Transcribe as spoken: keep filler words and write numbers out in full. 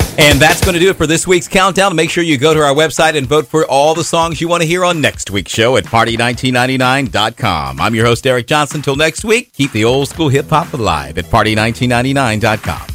And that's going to do it for this week's countdown. Make sure you go to our website and vote for all the songs you want to hear on next week's show at party nineteen ninety-nine dot com. I'm your host, Eric Johnson. Till next week, keep the old school hip hop alive at party nineteen ninety-nine dot com.